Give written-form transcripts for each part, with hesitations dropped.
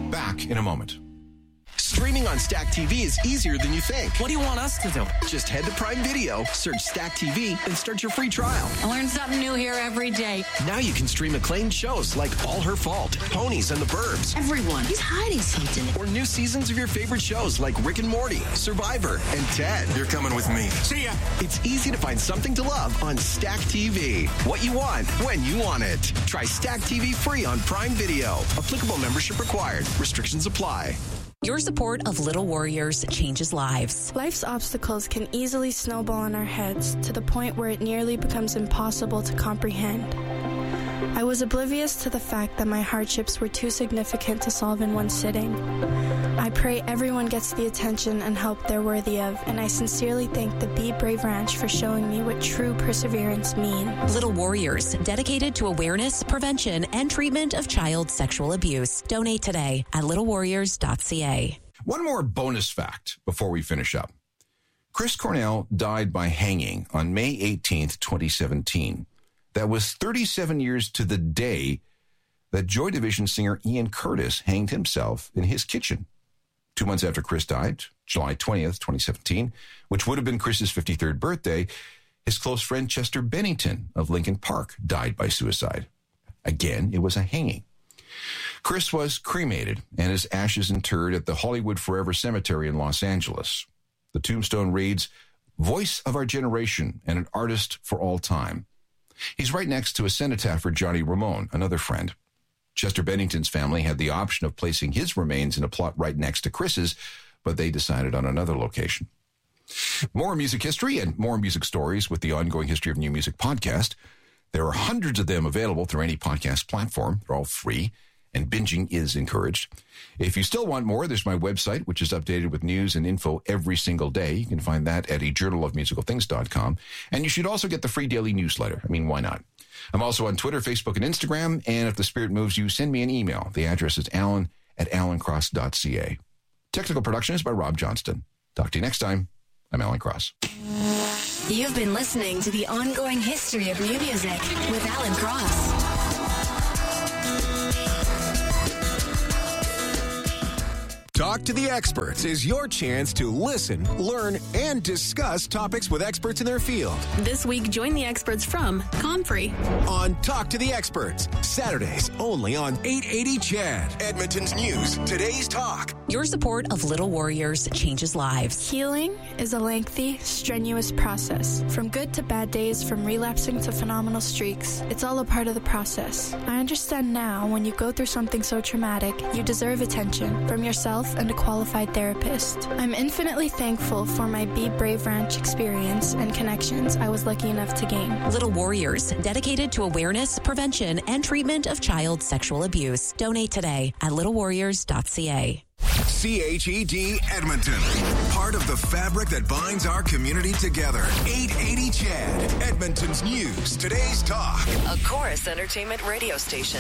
Back in a moment. Streaming on Stack TV is easier than you think. What do you want us to do? Just head to Prime Video, search Stack TV, and start your free trial. I learn something new here every day. Now you can stream acclaimed shows like All Her Fault, Ponies and the Burbs. Everyone, he's hiding something. Or new seasons of your favorite shows like Rick and Morty, Survivor, and Ted. You're coming with me. See ya. It's easy to find something to love on Stack TV. What you want, when you want it. Try Stack TV free on Prime Video. Applicable membership required. Restrictions apply. Your support of Little Warriors changes lives. Life's obstacles can easily snowball in our heads to the point where it nearly becomes impossible to comprehend. I was oblivious to the fact that my hardships were too significant to solve in one sitting. I pray everyone gets the attention and help they're worthy of, and I sincerely thank the Be Brave Ranch for showing me what true perseverance means. Little Warriors, dedicated to awareness, prevention, and treatment of child sexual abuse. Donate today at littlewarriors.ca. One more bonus fact before we finish up. Chris Cornell died by hanging on May 18th, 2017. That was 37 years to the day that Joy Division singer Ian Curtis hanged himself in his kitchen. 2 months after Chris died, July 20th, 2017, which would have been Chris's 53rd birthday, his close friend Chester Bennington of Lincoln Park died by suicide. Again, it was a hanging. Chris was cremated and his ashes interred at the Hollywood Forever Cemetery in Los Angeles. The tombstone reads, "Voice of our generation and an artist for all time." He's right next to a cenotaph for Johnny Ramone, another friend. Chester Bennington's family had the option of placing his remains in a plot right next to Chris's, but they decided on another location. More music history and more music stories with the Ongoing History of New Music podcast. There are hundreds of them available through any podcast platform. They're all free, and binging is encouraged. If you still want more, there's my website, which is updated with news and info every single day. You can find that at ajournalofmusicalthings.com. And you should also get the free daily newsletter. I mean, why not? I'm also on Twitter, Facebook, and Instagram. And if the spirit moves you, send me an email. The address is alan@alancross.ca. Technical production is by Rob Johnston. Talk to you next time. I'm Alan Cross. You've been listening to The Ongoing History of New Music with Alan Cross. Talk to the Experts is your chance to listen, learn, and discuss topics with experts in their field. This week, join the experts from Comfrey on Talk to the Experts, Saturdays only on 880 CHAD, Edmonton's News, Today's Talk. Your support of Little Warriors changes lives. Healing is a lengthy, strenuous process. From good to bad days, from relapsing to phenomenal streaks, it's all a part of the process. I understand now when you go through something so traumatic, you deserve attention from yourself and a qualified therapist. I'm infinitely thankful for my Be Brave Ranch experience and connections I was lucky enough to gain. Little Warriors, dedicated to awareness, prevention, and treatment of child sexual abuse. Donate today at littlewarriors.ca. CHED Edmonton, part of the fabric that binds our community together. 880 CHAD, Edmonton's News, Today's Talk. A Chorus Entertainment radio station.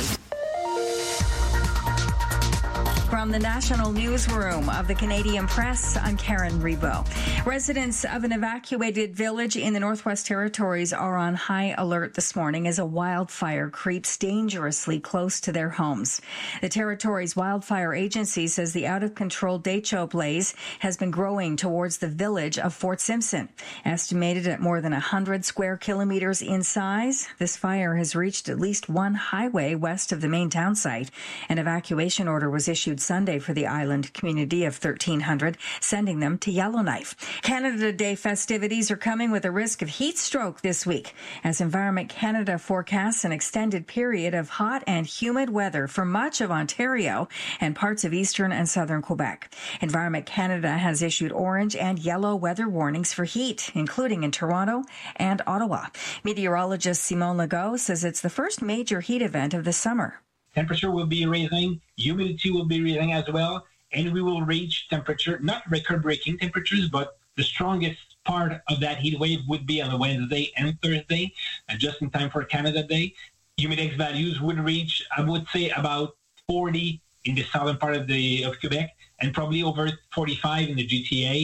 From the National Newsroom of the Canadian Press, I'm Karen Rebo. Residents of an evacuated village in the Northwest Territories are on high alert this morning as a wildfire creeps dangerously close to their homes. The Territories Wildfire Agency says the out-of-control Decho blaze has been growing towards the village of Fort Simpson. Estimated at more than 100 square kilometers in size, this fire has reached at least one highway west of the main town site. An evacuation order was issued Sunday for the island community of 1,300, sending them to Yellowknife. Canada Day festivities are coming with a risk of heat stroke this week, as Environment Canada forecasts an extended period of hot and humid weather for much of Ontario and parts of eastern and southern Quebec. Environment Canada has issued orange and yellow weather warnings for heat, including in Toronto and Ottawa. Meteorologist Simon Legault says it's the first major heat event of the summer. Temperature will be rising, humidity will be rising as well, and we will reach temperature, not record-breaking temperatures, but the strongest part of that heat wave would be on the Wednesday and Thursday, just in time for Canada Day. Humidex values would reach, I would say, about 40 in the southern part of Quebec, and probably over 45 in the GTA.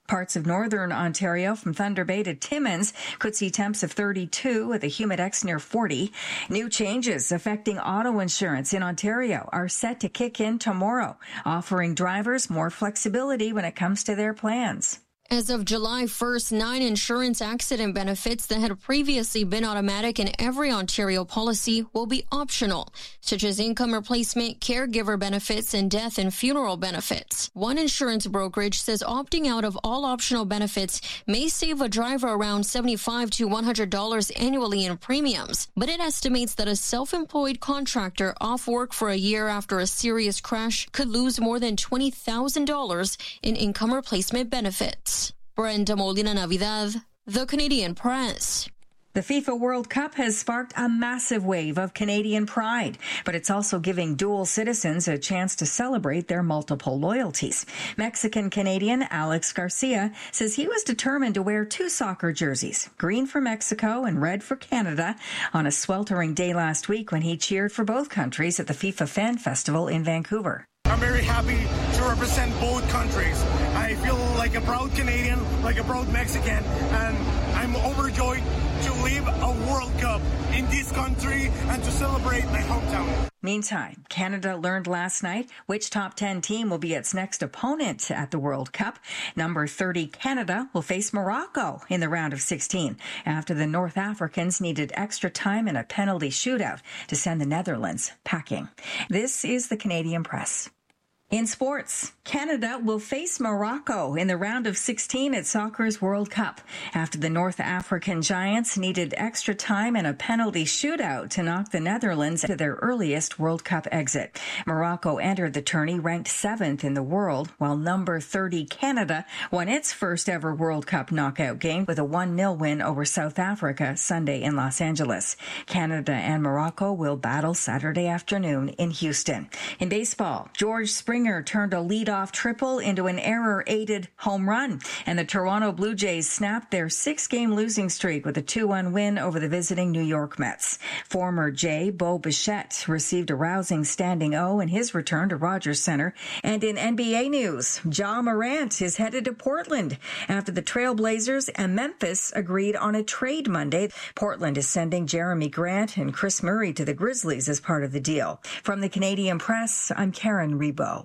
Parts of northern Ontario from Thunder Bay to Timmins could see temps of 32 with a humidex near 40. New changes affecting auto insurance in Ontario are set to kick in tomorrow, offering drivers more flexibility when it comes to their plans. As of July 1st, 9 insurance accident benefits that had previously been automatic in every Ontario policy will be optional, such as income replacement, caregiver benefits, and death and funeral benefits. One insurance brokerage says opting out of all optional benefits may save a driver around $75 to $100 annually in premiums, but it estimates that a self-employed contractor off work for a year after a serious crash could lose more than $20,000 in income replacement benefits. Brenda Molina Navidad, The Canadian Press. The FIFA World Cup has sparked a massive wave of Canadian pride, but it's also giving dual citizens a chance to celebrate their multiple loyalties. Mexican-Canadian Alex Garcia says he was determined to wear 2 soccer jerseys, green for Mexico and red for Canada, on a sweltering day last week when he cheered for both countries at the FIFA Fan Festival in Vancouver. I'm very happy to represent both countries. I feel like a proud Canadian, like a proud Mexican, and I'm overjoyed to live a World Cup in this country and to celebrate my hometown. Meantime, Canada learned last night which top 10 team will be its next opponent at the World Cup. Number 30 Canada will face Morocco in the round of 16 after the North Africans needed extra time in a penalty shootout to send the Netherlands packing. This is the Canadian Press. In sports, Canada will face Morocco in the round of 16 at soccer's World Cup after the North African Giants needed extra time in a penalty shootout to knock the Netherlands to their earliest World Cup exit. Morocco entered the tourney ranked 7th in the world, while number 30 Canada won its first ever World Cup knockout game with a 1-0 win over South Africa Sunday in Los Angeles. Canada and Morocco will battle Saturday afternoon in Houston. In baseball, George Springer turned a leadoff triple into an error-aided home run, and the Toronto Blue Jays snapped their 6-game losing streak with a 2-1 win over the visiting New York Mets. Former Jay Bo Bichette received a rousing standing O in his return to Rogers Center. And in NBA news, Ja Morant is headed to Portland after the Trailblazers and Memphis agreed on a trade Monday. Portland is sending Jeremy Grant and Chris Murray to the Grizzlies as part of the deal. From the Canadian Press, I'm Karen Rebo.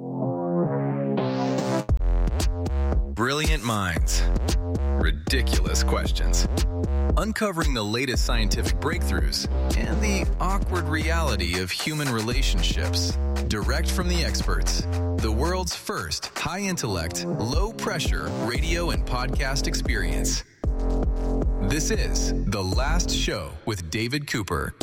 Brilliant minds. Ridiculous questions. Uncovering the latest scientific breakthroughs and the awkward reality of human relationships. Direct from the experts. The world's first high-intellect, low-pressure radio and podcast experience. This is The Last Show with David Cooper.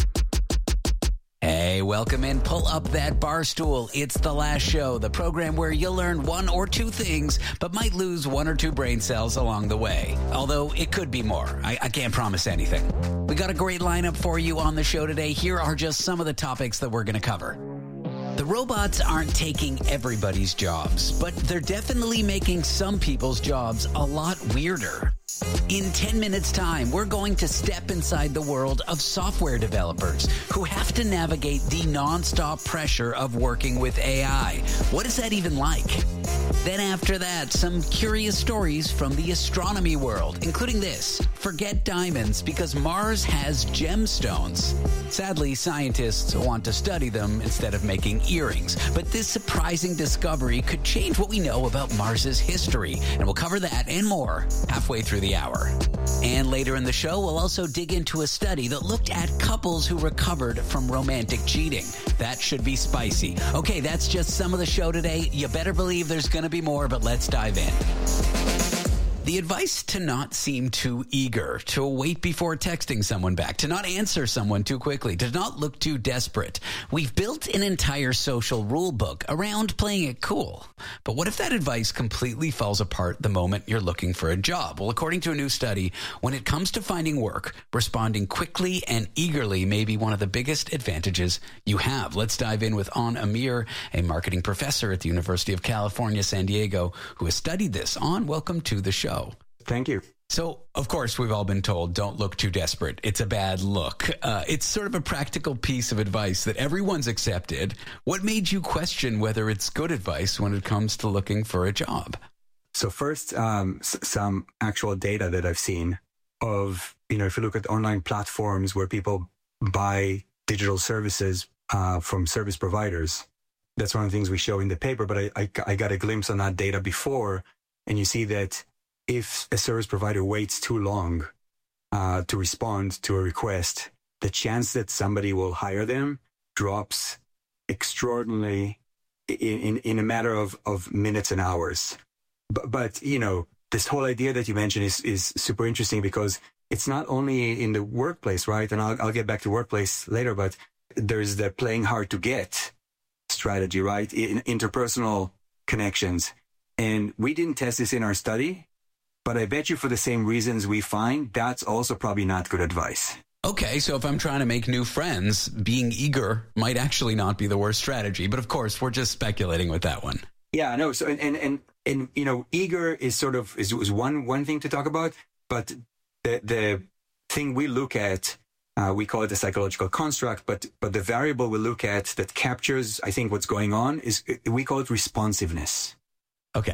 Hey, welcome in. Pull up that bar stool. It's The Last Show, the program where you'll learn 1 or 2 things, but might lose 1 or 2 brain cells along the way. Although it could be more. I can't promise anything. We got a great lineup for you on the show today. Here are just some of the topics that we're going to cover. The robots aren't taking everybody's jobs, but they're definitely making some people's jobs a lot weirder. In 10 minutes' time, we're going to step inside the world of software developers who have to navigate the nonstop pressure of working with AI. What is that even like? Then after that, some curious stories from the astronomy world, including this: forget diamonds because Mars has gemstones. Sadly, scientists want to study them instead of making earrings. But this surprising discovery could change what we know about Mars's history. And we'll cover that and more halfway through the hour. And later in the show, we'll also dig into a study that looked at couples who recovered from romantic cheating. That should be spicy. Okay, that's just some of the show today. You better believe there's going to be more, but let's dive in. The advice to not seem too eager, to wait before texting someone back, to not answer someone too quickly, to not look too desperate. We've built an entire social rule book around playing it cool. But what if that advice completely falls apart the moment you're looking for a job? Well, according to a new study, when it comes to finding work, responding quickly and eagerly may be one of the biggest advantages you have. Let's dive in with An Amir, a marketing professor at the University of California, San Diego, who has studied this. An, welcome to the show. Thank you. So, of course, we've all been told, don't look too desperate. It's a bad look. It's sort of a practical piece of advice that everyone's accepted. What made you question whether it's good advice when it comes to looking for a job? So first, some actual data that I've seen of, if you look at online platforms where people buy digital services from service providers, that's one of the things we show in the paper, but I got a glimpse on that data before, and you see that if a service provider waits too long to respond to a request, the chance that somebody will hire them drops extraordinarily in a matter of minutes and hours. But this whole idea that you mentioned is super interesting because it's not only in the workplace, right? And I'll get back to workplace later, but there's the playing hard to get strategy, right? In interpersonal connections. And we didn't test this in our study, but I bet you for the same reasons we find, that's also probably not good advice. Okay, so if I'm trying to make new friends, being eager might actually not be the worst strategy. But of course, we're just speculating with that one. Yeah, no. So and eager is sort of is one thing to talk about, but the thing we look at, we call it a psychological construct, but the variable we look at that captures, I think, what's going on is we call it responsiveness. Okay,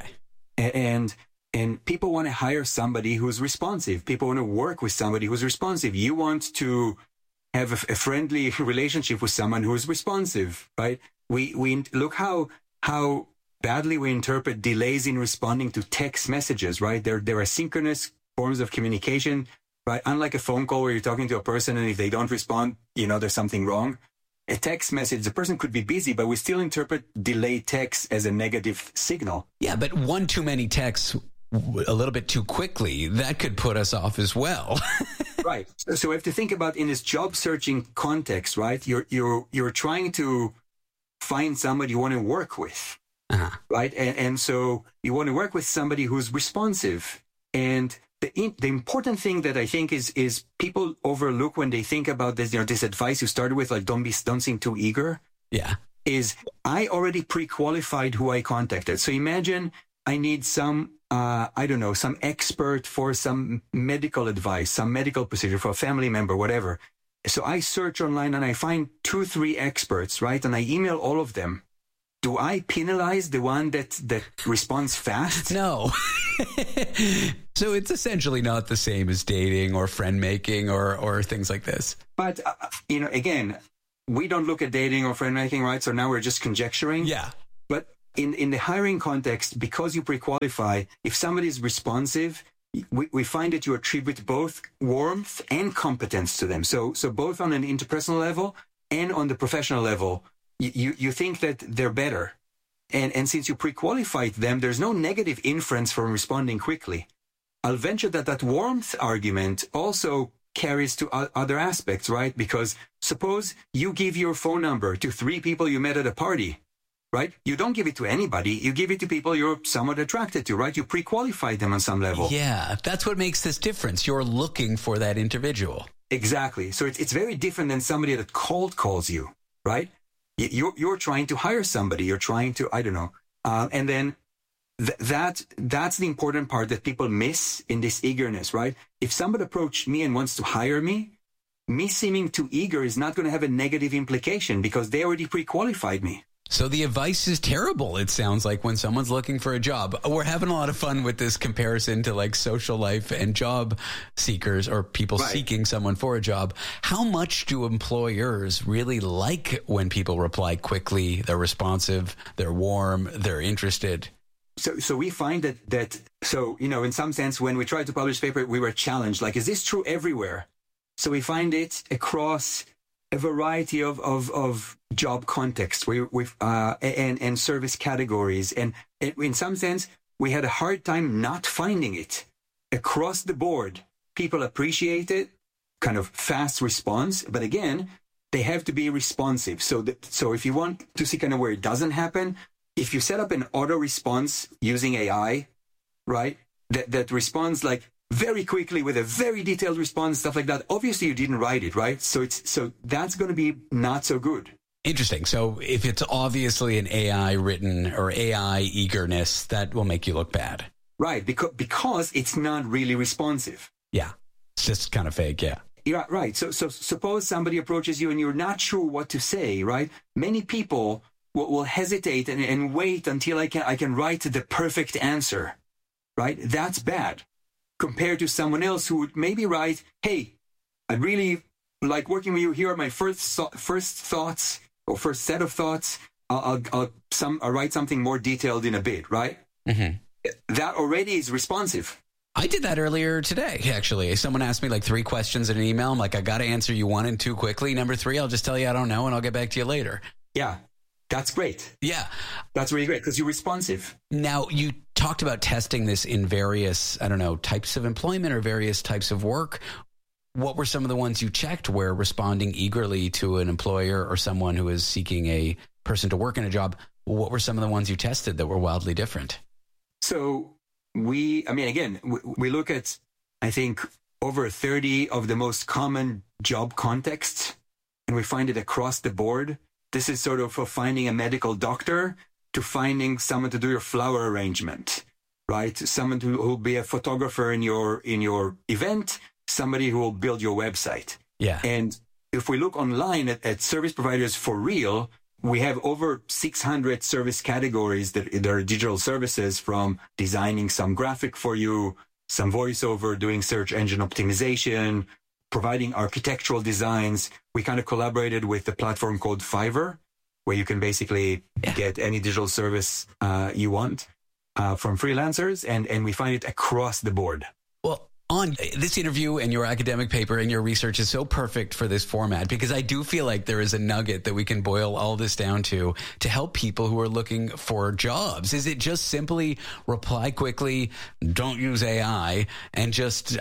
and people want to hire somebody who's responsive. People want to work with somebody who's responsive. You want to have a friendly relationship with someone who is responsive, right? We look how badly we interpret delays in responding to text messages, right? They're asynchronous forms of communication, right? Unlike a phone call where you're talking to a person and if they don't respond, there's something wrong. A text message, the person could be busy, but we still interpret delayed text as a negative signal. Yeah, but one too many texts a little bit too quickly, that could put us off as well. Right. So we have to think about in this job searching context, right? You're trying to find somebody you want to work with, right? And so you want to work with somebody who's responsive. And the important thing that I think is people overlook when they think about this, this advice you started with, like don't seem too eager. Yeah. Is I already pre-qualified who I contacted. So imagine I need some some expert for some medical advice, some medical procedure for a family member, whatever. So I search online and I find 2-3 experts, right? And I email all of them. Do I penalize the one that responds fast? No. So it's essentially not the same as dating or friend making or things like this. But, again, we don't look at dating or friend making, right? So now we're just conjecturing. Yeah. But in the hiring context, because you pre-qualify, if somebody is responsive, we find that you attribute both warmth and competence to them. So both on an interpersonal level and on the professional level, you think that they're better. And since you pre-qualified them, there's no negative inference from responding quickly. I'll venture that warmth argument also carries to other aspects, right? Because suppose you give your phone number to 3 people you met at a party. Right? You don't give it to anybody. You give it to people you're somewhat attracted to, right? You pre-qualify them on some level. Yeah, that's what makes this difference. You're looking for that individual. Exactly. So it's very different than somebody that cold calls you, right? You're trying to hire somebody. You're trying to, and then that's the important part that people miss in this eagerness, right? If somebody approached me and wants to hire me seeming too eager is not going to have a negative implication because they already pre-qualified me. So the advice is terrible, it sounds like, when someone's looking for a job. We're having a lot of fun with this comparison to like social life and job seekers or people seeking someone for a job. How much do employers really like when people reply quickly, they're responsive, they're warm, they're interested? So we find that in some sense, when we tried to publish paper, we were challenged. Like, is this true everywhere? So we find it across a variety of job contexts and service categories. And in some sense, we had a hard time not finding it. Across the board, people appreciate it, kind of fast response. But again, they have to be responsive. So if you want to see kind of where it doesn't happen, if you set up an auto response using AI, right, that responds like very quickly with a very detailed response, stuff like that. Obviously, you didn't write it, right? So that's going to be not so good. Interesting. So if it's obviously an AI written or AI eagerness, that will make you look bad. Right, because it's not really responsive. Yeah, it's just kind of fake, yeah. Yeah, right. So suppose somebody approaches you and you're not sure what to say, right? Many people will hesitate and wait until I can write the perfect answer. right? That's bad compared to someone else who would maybe write, hey, I'd really like working with you. Here are my first thoughts or first set of thoughts. I'll write something more detailed in a bit, right? Mm-hmm. That already is responsive. I did that earlier today, actually. Someone asked me like 3 questions in an email. I'm like, I got to answer you 1 and 2 quickly. Number 3, I'll just tell you I don't know, and I'll get back to you later. Yeah, that's great. Yeah. That's really great because you're responsive. Now, you talked about testing this in various, types of employment or various types of work. What were some of the ones you checked where responding eagerly to an employer or someone who is seeking a person to work in a job? What were some of the ones you tested that were wildly different? So we look at, I think, over 30 of the most common job contexts, and we find it across the board. This is sort of for finding a medical doctor to finding someone to do your flower arrangement, right? Someone who will be a photographer in your event, somebody who will build your website. Yeah. And if we look online at service providers for real, we have over 600 service categories that are digital services, from designing some graphic for you, some voiceover, doing search engine optimization, providing architectural designs. We kind of collaborated with a platform called Fiverr, where you can basically get any digital service you want from freelancers, and we find it across the board. Well, on this interview and your academic paper and your research is so perfect for this format, because I do feel like there is a nugget that we can boil all this down to help people who are looking for jobs. Is it just simply reply quickly, don't use AI, and just,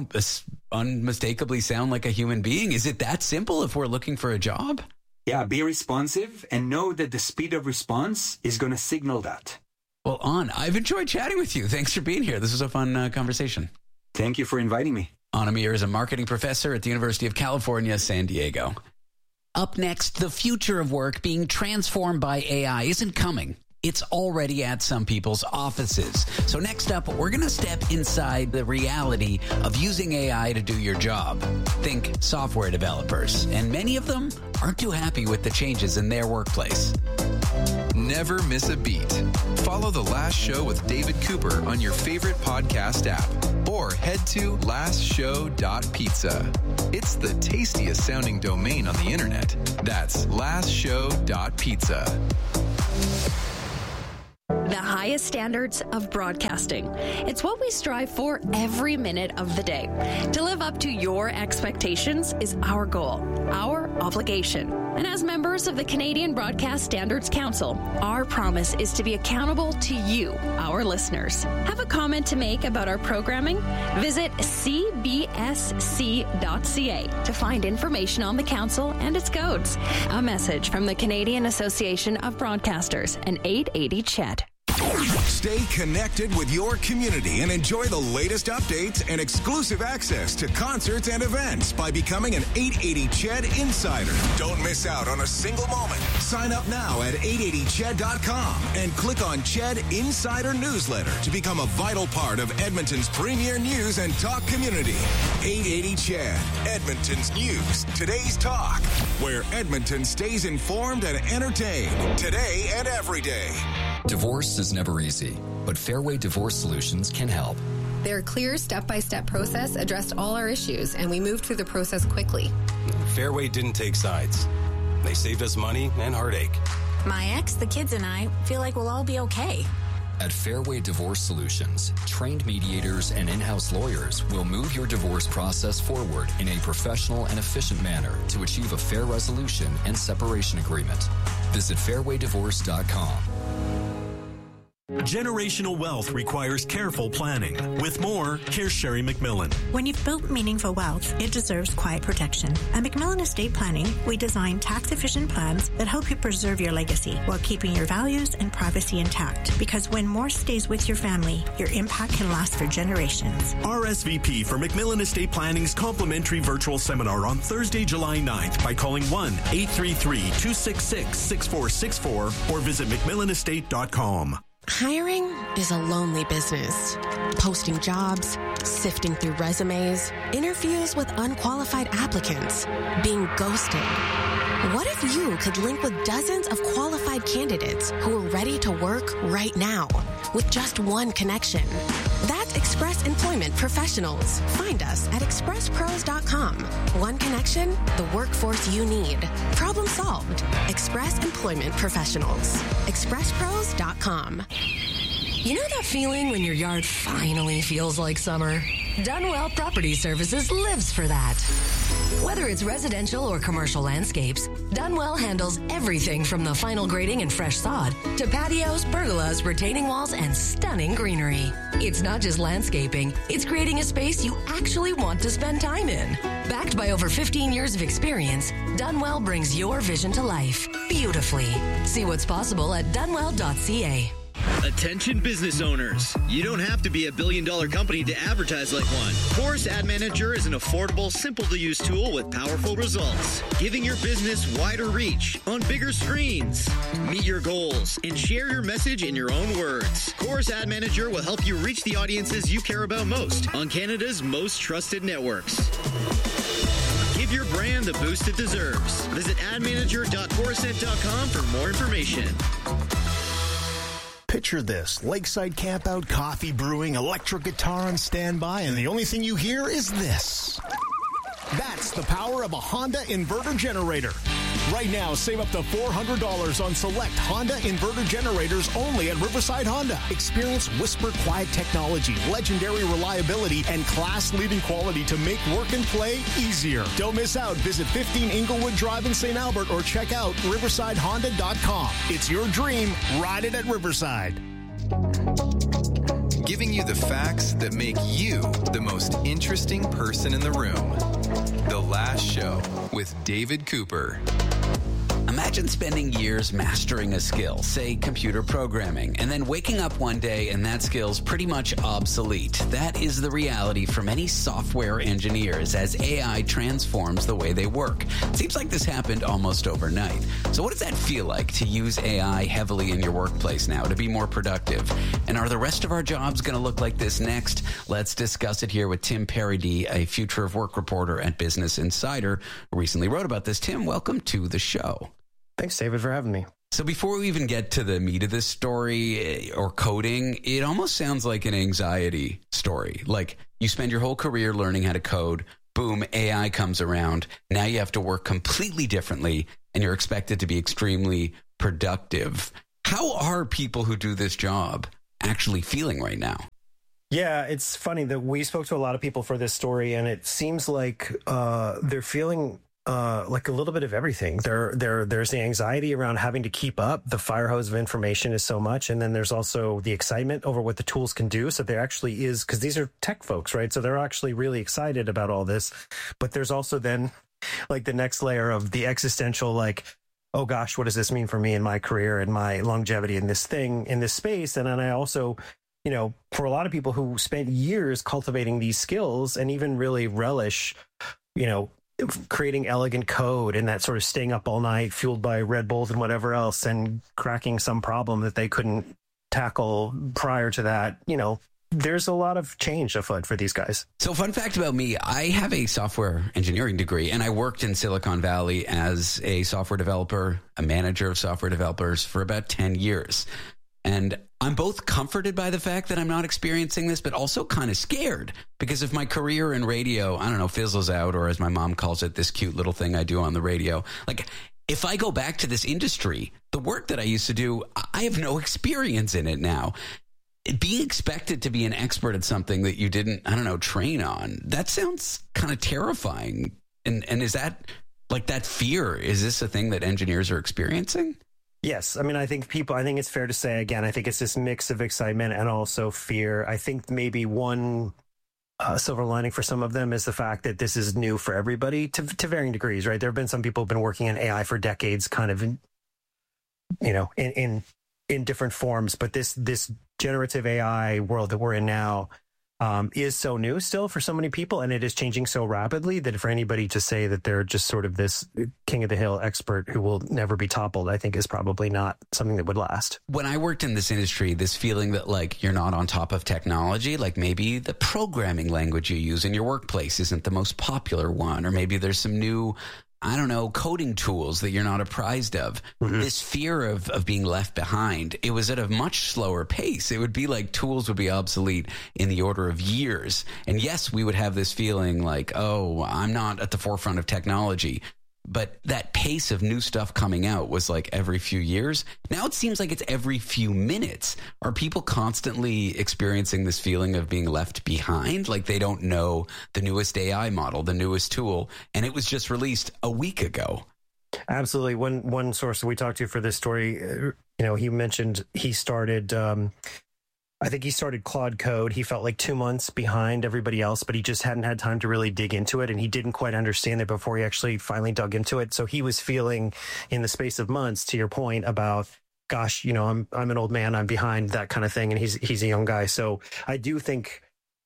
unmistakably sound like a human being? Is it that simple if we're looking for a job? Yeah, be responsive and know that the speed of response is going to signal that. Well, I've enjoyed chatting with you. Thanks for being here. This was a fun conversation. Thank you for inviting me. On Amir is a marketing professor at the University of California, San Diego. Up next, the future of work being transformed by AI isn't coming. It's already at some people's offices. So next up, we're going to step inside the reality of using AI to do your job. Think software developers, and many of them aren't too happy with the changes in their workplace. Never miss a beat. Follow The Last Show with David Cooper on your favorite podcast app, or head to lastshow.pizza. It's the tastiest sounding domain on the internet. That's lastshow.pizza. The highest standards of broadcasting. It's what we strive for every minute of the day. To live up to your expectations is our goal, our obligation. And as members of the Canadian Broadcast Standards Council, our promise is to be accountable to you, our listeners. Have a comment to make about our programming? Visit cbsc.ca to find information on the council and its codes. A message from the Canadian Association of Broadcasters and 880 CHED. Stay connected with your community and enjoy the latest updates and exclusive access to concerts and events by becoming an 880 CHED Insider. Don't miss out on a single moment. Sign up now at 880ched.com and click on CHED Insider Newsletter to become a vital part of Edmonton's premier news and talk community. 880 CHED, Edmonton's news, today's talk, where Edmonton stays informed and entertained today and every day. Divorce is never easy, but Fairway Divorce Solutions can help. Their clear step-by-step process addressed all our issues, and we moved through the process quickly. Fairway didn't take sides. They saved us money and heartache. My ex, the kids, and I feel like we'll all be okay. At Fairway Divorce Solutions, trained mediators and in-house lawyers will move your divorce process forward in a professional and efficient manner to achieve a fair resolution and separation agreement. Visit fairwaydivorce.com. Generational wealth requires careful planning. With more, here's Sherry McMillan. When you've built meaningful wealth, it deserves quiet protection. At McMillan Estate Planning, we design tax-efficient plans that help you preserve your legacy while keeping your values and privacy intact. Because when more stays with your family, your impact can last for generations. RSVP for McMillan Estate Planning's complimentary virtual seminar on Thursday, July 9th by calling 1-833-266-6464 or visit McMillanestate.com. Hiring is a lonely business. Posting jobs, sifting through resumes, interviews with unqualified applicants, being ghosted. What if you could link with dozens of qualified candidates who are ready to work right now with just one connection? Express Employment Professionals. Find us at expresspros.com. One connection, the workforce you need. Problem solved. Express Employment Professionals. expresspros.com. You know that feeling when your yard finally feels like summer? Dunwell Property Services lives for that. Whether it's residential or commercial landscapes, Dunwell handles everything from the final grading and fresh sod to patios, pergolas, retaining walls, and stunning greenery. It's not just landscaping, it's creating a space you actually want to spend time in. Backed by over 15 years of experience, Dunwell brings your vision to life beautifully. See what's possible at dunwell.ca. Attention business owners. You don't have to be a billion-dollar company to advertise like one. Chorus Ad Manager is an affordable, simple-to-use tool with powerful results, giving your business wider reach on bigger screens. Meet your goals and share your message in your own words. Chorus Ad Manager will help you reach the audiences you care about most on Canada's most trusted networks. Give your brand the boost it deserves. Visit admanager.corusent.com for more information. Picture this, lakeside campout, coffee brewing, electric guitar on standby, and the only thing you hear is this. That's the power of a Honda inverter generator. Right now, save up to $400 on select Honda inverter generators only at Riverside Honda. Experience whisper quiet technology, legendary reliability, and class-leading quality to make work and play easier. Don't miss out. Visit 15 Inglewood Drive in St. Albert or check out riversidehonda.com. It's your dream. Ride it at Riverside. Giving you the facts that make you the most interesting person in the room. The Last Show with David Cooper. Imagine spending years mastering a skill, say computer programming, and then waking up one day and that skill's pretty much obsolete. That is the reality for many software engineers as AI transforms the way they work. It seems like this happened almost overnight. So what does that feel like to use AI heavily in your workplace now to be more productive? And are the rest of our jobs going to look like this next? Let's discuss it here with Tim Parody, a future of work reporter at Business Insider, who recently wrote about this. Tim, welcome to the show. Thanks, David, for having me. So before we even get to the meat of this story or coding, it almost sounds like an anxiety story. Like you spend your whole career learning how to code, boom, AI comes around. Now you have to work completely differently and you're expected to be extremely productive. How are people who do this job actually feeling right now? Yeah, it's funny that we spoke to a lot of people for this story, and it seems like they're feeling like a little bit of everything. There's the anxiety around having to keep up. The fire hose of information is so much. And then there's also the excitement over what the tools can do. So there actually is, because these are tech folks, right? So they're actually really excited about all this. But there's also then like the next layer of the existential, like, oh gosh, what does this mean for me in my career and my longevity in this thing, in this space? And then I also, you know, for a lot of people who spent years cultivating these skills and even really relish, you know, creating elegant code and that sort of staying up all night fueled by Red Bulls and whatever else and cracking some problem that they couldn't tackle prior to that, you know, there's a lot of change afoot for these guys. So fun fact about me, I have a software engineering degree and I worked in Silicon Valley as a software developer, a manager of software developers for about 10 years. And I'm both comforted by the fact that I'm not experiencing this, but also kind of scared because if my career in radio, I don't know, fizzles out, or as my mom calls it, this cute little thing I do on the radio, like if I go back to this industry, the work that I used to do, I have no experience in it now. Being expected to be an expert at something that you didn't, I don't know, train on, that sounds kind of terrifying. And is that like that fear? Is this a thing that engineers are experiencing? Yes. I mean, I think it's fair to say, again, I think it's this mix of excitement and also fear. I think maybe one silver lining for some of them is the fact that this is new for everybody to varying degrees, right? There have been some people who've been working in AI for decades, kind of, in different forms. But this generative AI world that we're in now is so new still for so many people, and it is changing so rapidly that for anybody to say that they're just sort of this king of the hill expert who will never be toppled, I think is probably not something that would last. When I worked in this industry, this feeling that like you're not on top of technology, like maybe the programming language you use in your workplace isn't the most popular one, or maybe there's some new I don't know, coding tools that you're not apprised of. This fear of being left behind, it was at a much slower pace. It would be like tools would be obsolete in the order of years. And yes, we would have this feeling like, oh, I'm not at the forefront of technology. But that pace of new stuff coming out was like every few years. Now it seems like it's every few minutes. Are people constantly experiencing this feeling of being left behind? Like they don't know the newest AI model, the newest tool, and it was just released a week ago. Absolutely. One source that we talked to for this story, he mentioned he started, I think he started Claude Code. He felt like 2 months behind everybody else, but he just hadn't had time to really dig into it. And he didn't quite understand it before he actually finally dug into it. So he was feeling in the space of months, to your point about, gosh, I'm an old man, I'm behind, that kind of thing. And he's a young guy. So I do think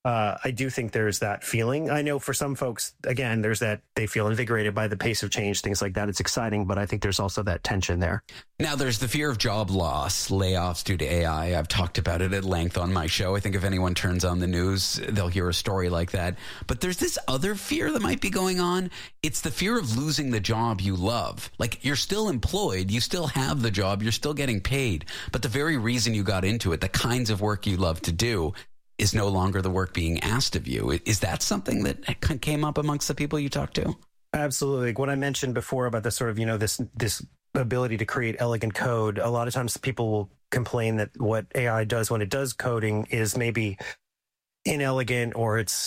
there's that feeling. I know for some folks, again, there's that they feel invigorated by the pace of change, things like that. It's exciting, but I think there's also that tension there. Now, there's the fear of job loss, layoffs due to AI. I've talked about it at length on my show. I think if anyone turns on the news, they'll hear a story like that. But there's this other fear that might be going on. It's the fear of losing the job you love. Like, you're still employed, you still have the job, you're still getting paid. But the very reason you got into it, the kinds of work you love to do, is no longer the work being asked of you. Is that something that came up amongst the people you talked to? Absolutely. Like what I mentioned before about the sort of, this ability to create elegant code, a lot of times people will complain that what AI does when it does coding is maybe inelegant, or it's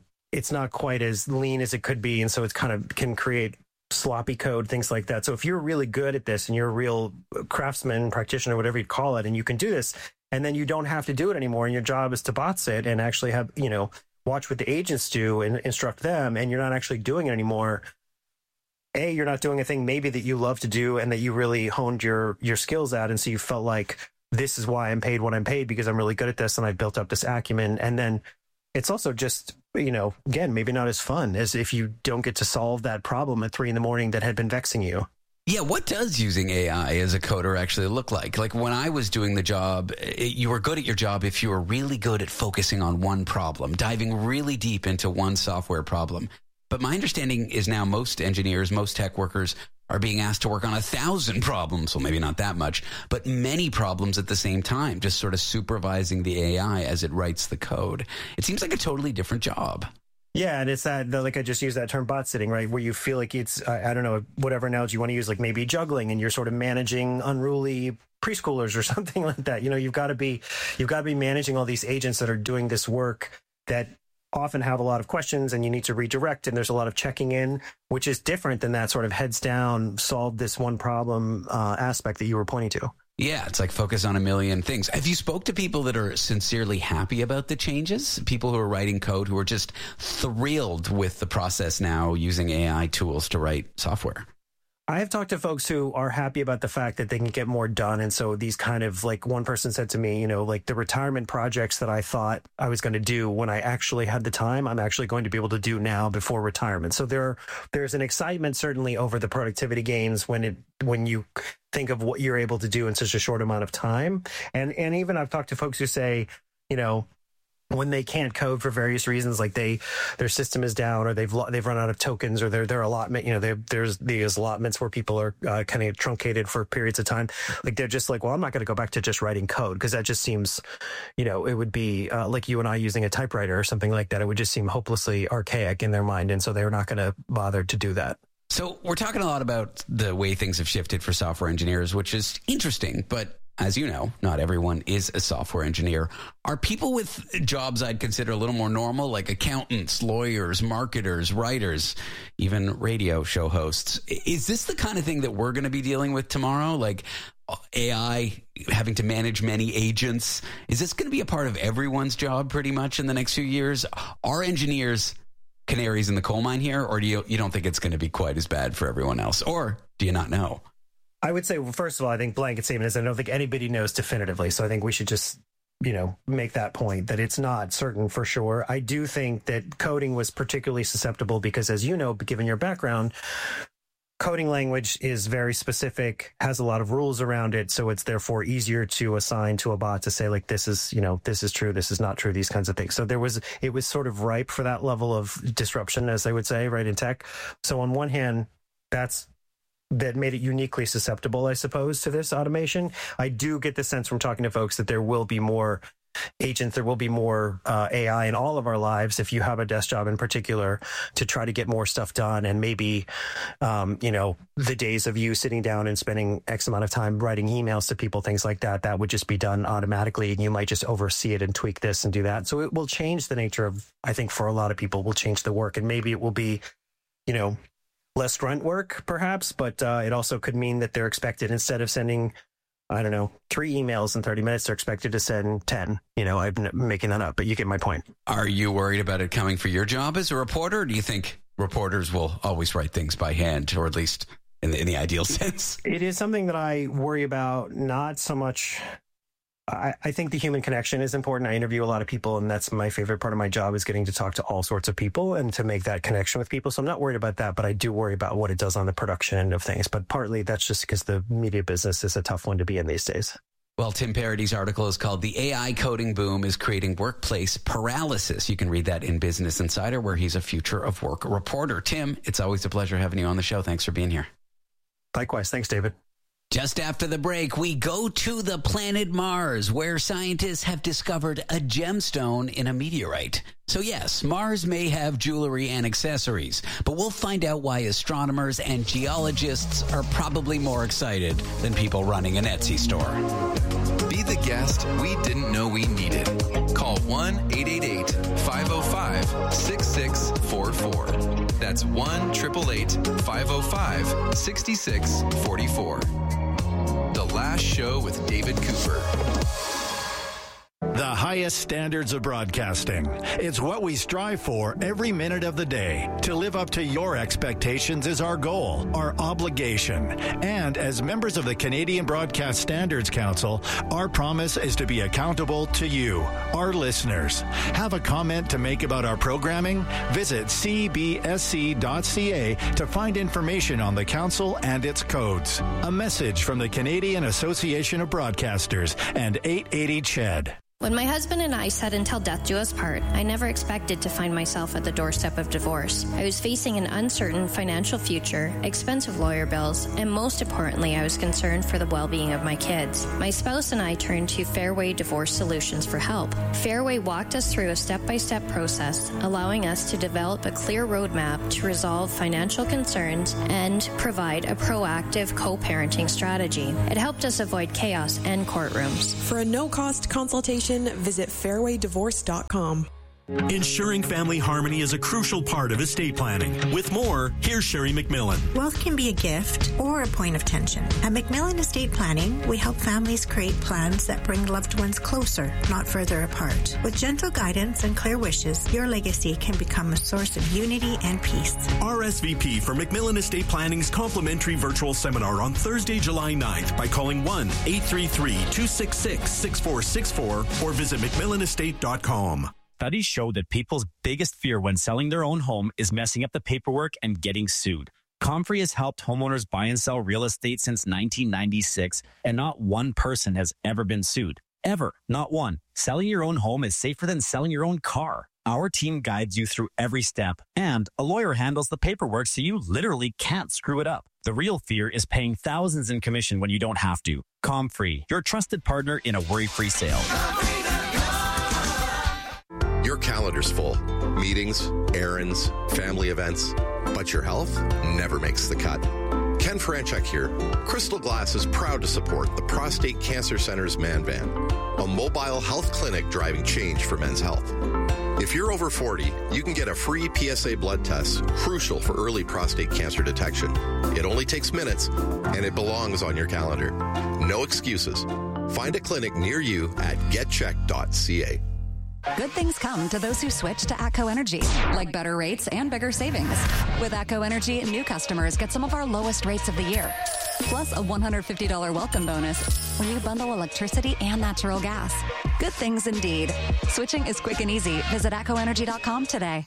not quite as lean as it could be. And so it's kind of can create sloppy code, things like that. So if you're really good at this and you're a real craftsman, practitioner, whatever you call it, and you can do this, and then you don't have to do it anymore, and your job is to bots it and actually have, watch what the agents do and instruct them, and you're not actually doing it anymore. You're not doing a thing maybe that you love to do and that you really honed your skills at, and so you felt like, this is why I'm paid what I'm paid, because I'm really good at this and I built up this acumen. And then it's also just, again, maybe not as fun as if you don't get to solve that problem at 3 a.m. that had been vexing you. Yeah, what does using AI as a coder actually look like? Like when I was doing the job, you were good at your job if you were really good at focusing on one problem, diving really deep into one software problem. But my understanding is now most engineers, most tech workers are being asked to work on 1,000 problems. Well, maybe not that much, but many problems at the same time, just sort of supervising the AI as it writes the code. It seems like a totally different job. Yeah, and it's that, like I just used that term bot sitting, right? Where you feel like it's, I don't know, whatever analogy you want to use, like maybe juggling, and you're sort of managing unruly preschoolers or something like that. You've got to be managing all these agents that are doing this work that often have a lot of questions, and you need to redirect, and there's a lot of checking in, which is different than that sort of heads down, solve this one problem aspect that you were pointing to. Yeah, it's like focus on a million things. Have you spoke to people that are sincerely happy about the changes? People who are writing code who are just thrilled with the process now using AI tools to write software? I have talked to folks who are happy about the fact that they can get more done. And so these kind of, like, one person said to me, like the retirement projects that I thought I was going to do when I actually had the time, I'm actually going to be able to do now before retirement. So there's an excitement certainly over the productivity gains when you think of what you're able to do in such a short amount of time. And even I've talked to folks who say, when they can't code for various reasons, like their system is down, or they've run out of tokens, or their allotment, there's these allotments where people are kind of truncated for periods of time. Like they're just like, well, I'm not going to go back to just writing code, because that just seems, it would be like you and I using a typewriter or something like that. It would just seem hopelessly archaic in their mind, and so they're not going to bother to do that. So we're talking a lot about the way things have shifted for software engineers, which is interesting, but as you know, not everyone is a software engineer. Are people with jobs I'd consider a little more normal, like accountants, lawyers, marketers, writers, even radio show hosts? Is this the kind of thing that we're going to be dealing with tomorrow? Like AI having to manage many agents? Is this going to be a part of everyone's job pretty much in the next few years? Are engineers canaries in the coal mine here, or do you don't think it's going to be quite as bad for everyone else? Or do you not know? I would say, well, first of all, I think blanket statement is I don't think anybody knows definitively. So I think we should just, make that point that it's not certain for sure. I do think that coding was particularly susceptible because, as you know, given your background, coding language is very specific, has a lot of rules around it. So it's therefore easier to assign to a bot to say, like, this is true, this is not true, these kinds of things. So it was sort of ripe for that level of disruption, as they would say, right, in tech. So on one hand, that made it uniquely susceptible, I suppose, to this automation. I do get the sense from talking to folks that there will be more agents, there will be more AI in all of our lives if you have a desk job in particular to try to get more stuff done. And maybe, the days of you sitting down and spending X amount of time writing emails to people, things like that, that would just be done automatically. And you might just oversee it and tweak this and do that. So it will change the nature of, I think for a lot of people, will change the work. And maybe it will be, less grunt work, perhaps, but it also could mean that they're expected, instead of sending, 3 emails in 30 minutes, they're expected to send 10. I'm making that up, but you get my point. Are you worried about it coming for your job as a reporter? Or do you think reporters will always write things by hand, or at least in the ideal sense? It is something that I worry about, not so much. I think the human connection is important. I interview a lot of people, and that's my favorite part of my job, is getting to talk to all sorts of people and to make that connection with people. So I'm not worried about that, but I do worry about what it does on the production end of things. But partly that's just because the media business is a tough one to be in these days. Well, Tim Parady's article is called "The AI Coding Boom is Creating Workplace Paralysis." You can read that in Business Insider, where he's a future of work reporter. Tim, it's always a pleasure having you on the show. Thanks for being here. Likewise. Thanks, David. Just after the break, we go to the planet Mars, where scientists have discovered a gemstone in a meteorite. So yes, Mars may have jewelry and accessories, but we'll find out why astronomers and geologists are probably more excited than people running an Etsy store. Be the guest we didn't know we needed. Call 1-888-505-6644. That's 1-888-505-6644. The Last Show with David Cooper. The highest standards of broadcasting. It's what we strive for every minute of the day. To live up to your expectations is our goal, our obligation. And as members of the Canadian Broadcast Standards Council, our promise is to be accountable to you, our listeners. Have a comment to make about our programming? Visit cbsc.ca to find information on the council and its codes. A message from the Canadian Association of Broadcasters and 880 CHED. When my husband and I said until death do us part, I never expected to find myself at the doorstep of divorce. I was facing an uncertain financial future, expensive lawyer bills, and most importantly, I was concerned for the well-being of my kids. My spouse and I turned to Fairway Divorce Solutions for help. Fairway walked us through a step-by-step process, allowing us to develop a clear roadmap to resolve financial concerns and provide a proactive co-parenting strategy. It helped us avoid chaos and courtrooms. For a no-cost consultation, visit fairwaydivorce.com. Ensuring family harmony is a crucial part of estate planning. With more, here's Sherry McMillan. Wealth can be a gift or a point of tension. At McMillan Estate Planning, we help families create plans that bring loved ones closer, not further apart. With gentle guidance and clear wishes, your legacy can become a source of unity and peace. RSVP for McMillan Estate Planning's complimentary virtual seminar on Thursday, July 9th by calling 1-833-266-6464 or visit McMillanestate.com. Studies show that people's biggest fear when selling their own home is messing up the paperwork and getting sued. Comfrey has helped homeowners buy and sell real estate since 1996, and not one person has ever been sued. Ever. Not one. Selling your own home is safer than selling your own car. Our team guides you through every step, and a lawyer handles the paperwork so you literally can't screw it up. The real fear is paying thousands in commission when you don't have to. Comfrey, your trusted partner in a worry-free sale. Your calendar's full. Meetings, errands, family events. But your health never makes the cut. Ken Franchuk here. Crystal Glass is proud to support the Prostate Cancer Center's Man Van, a mobile health clinic driving change for men's health. If you're over 40, you can get a free PSA blood test, crucial for early prostate cancer detection. It only takes minutes, and it belongs on your calendar. No excuses. Find a clinic near you at getcheck.ca. Good things come to those who switch to ATCO Energy, like better rates and bigger savings. With ATCO Energy, new customers get some of our lowest rates of the year, plus a $150 welcome bonus when you bundle electricity and natural gas. Good things indeed. Switching is quick and easy. Visit ATCOenergy.com today.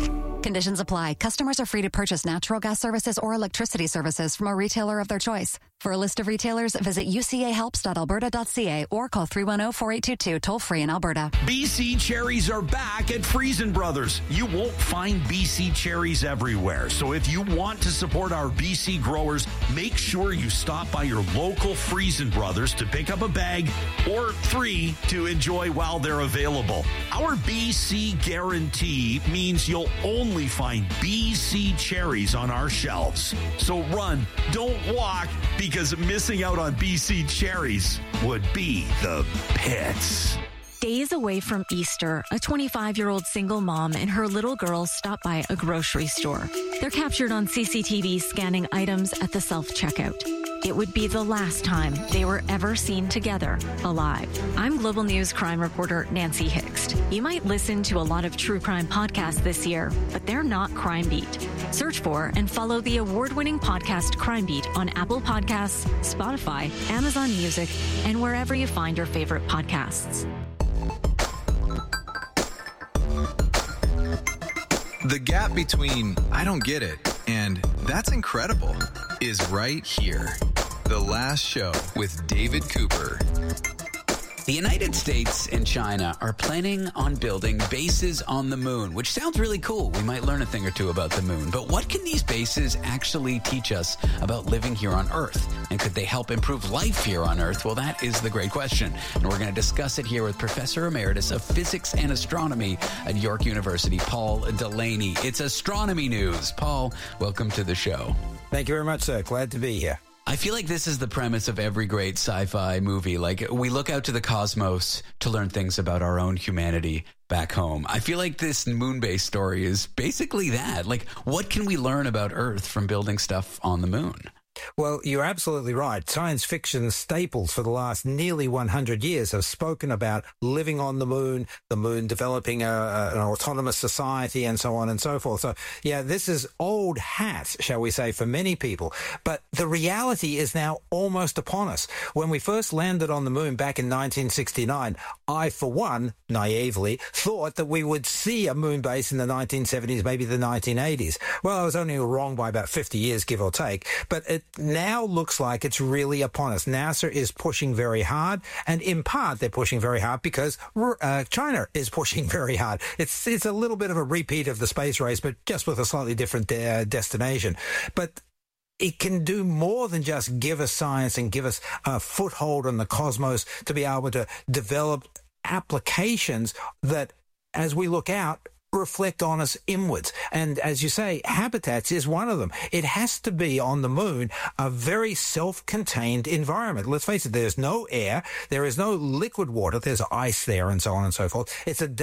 Conditions apply. Customers are free to purchase natural gas services or electricity services from a retailer of their choice. For a list of retailers, visit ucahelps.alberta.ca or call 310-4822 toll-free in Alberta. BC cherries are back at Friesen Brothers. You won't find BC cherries everywhere. So if you want to support our BC growers, make sure you stop by your local Friesen Brothers to pick up a bag or 3 to enjoy while they're available. Our BC guarantee means you'll only find BC cherries on our shelves. So run, don't walk, because missing out on BC cherries would be the pits. Days away from Easter, a 25-year-old single mom and her little girl stop by a grocery store. They're captured on CCTV scanning items at the self-checkout. It would be the last time they were ever seen together, alive. I'm Global News crime reporter Nancy Hixt. You might listen to a lot of true crime podcasts this year, but they're not Crime Beat. Search for and follow the award-winning podcast Crime Beat on Apple Podcasts, Spotify, Amazon Music, and wherever you find your favorite podcasts. The gap between I don't get it and that's incredible is right here. The Last Show with David Cooper. The United States and China are planning on building bases on the moon, which sounds really cool. We might learn a thing or two about the moon. But what can these bases actually teach us about living here on Earth? And could they help improve life here on Earth? Well, that is the great question. And we're going to discuss it here with Professor Emeritus of Physics and Astronomy at York University, Paul Delaney. It's astronomy news. Paul, welcome to the show. Thank you very much, sir. Glad to be here. I feel like this is the premise of every great sci-fi movie. Like, we look out to the cosmos to learn things about our own humanity back home. I feel like this moon base story is basically that. Like, what can we learn about Earth from building stuff on the moon? Well, you're absolutely right. Science fiction staples for the last nearly 100 years have spoken about living on the moon developing an autonomous society, and so on and so forth. So, yeah, this is old hat, shall we say, for many people. But the reality is now almost upon us. When we first landed on the moon back in 1969, I, for one, naively, thought that we would see a moon base in the 1970s, maybe the 1980s. Well, I was only wrong by about 50 years, give or take. But it now looks like it's really upon us. NASA is pushing very hard, and in part they're pushing very hard because China is pushing very hard. It's a little bit of a repeat of the space race, but just with a slightly different destination. But it can do more than just give us science and give us a foothold on the cosmos to be able to develop applications that, as we look out, reflect on us inwards. And as you say, habitats is one of them. It has to be on the moon a very self-contained environment. Let's face it, there's no air, there is no liquid water, there's ice there, and so on and so forth. It's a